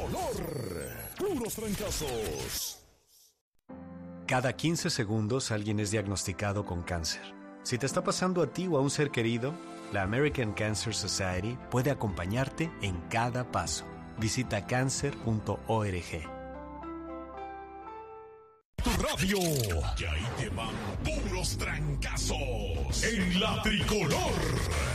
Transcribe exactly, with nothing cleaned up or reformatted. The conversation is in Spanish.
tricolor. Puros trancazos. Cada quince segundos alguien es diagnosticado con cáncer. Si te está pasando a ti o a un ser querido, la American Cancer Society puede acompañarte en cada paso. Visita cancer punto org. Tu radio. Y ahí te van puros trancazos en la tricolor.